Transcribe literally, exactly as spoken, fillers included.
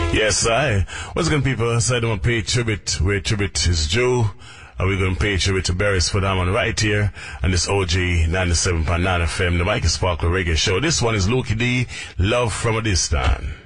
Yes, I. What's going people? I said I'm going to pay tribute where tribute is due. And we're going to pay tribute to Beresford Hammond right here on this O G ninety-seven point nine F M, the Mike Sparkle Reggae Show. This one is Loki D, Love from a Distance.